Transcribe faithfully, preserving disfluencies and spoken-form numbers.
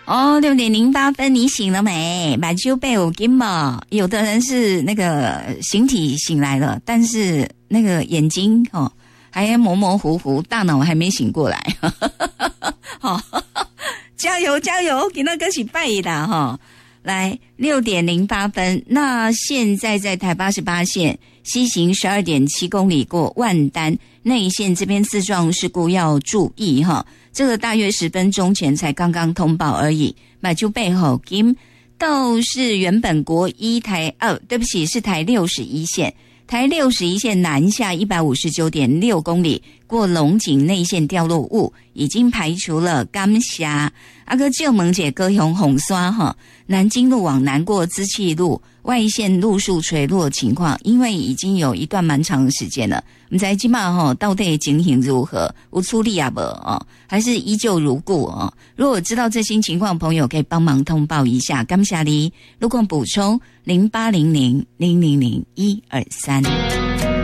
哦，六点零八分，你醒了没？把酒杯有金嘛？有的人是那个形体醒来了，但是那个眼睛哦还模模糊糊，大脑还没醒过来。好、哦，加油加油！给那个是拜的哈。来，六点零八分，那现在在台八十八线西行十二点七公里过万丹内线这边自撞事故要注意哈。这个大约十分钟前才刚刚通报而已。买就背后金倒是原本国一台哦，对不起，是台六十一线。台六十一线南下 一百五十九点六公里过龙井内线掉落物，已经排除了甘霞阿哥旧门姐高雄红刷哈，南京路往南过支气路外线路树垂落情况，因为已经有一段蛮长的时间了，不知道现在吼到底情形如何，有处理啊不哦，还是依旧如故哦。如果知道最新情况的朋友可以帮忙通报一下，感谢你。如果补充零八零零零零零一二三。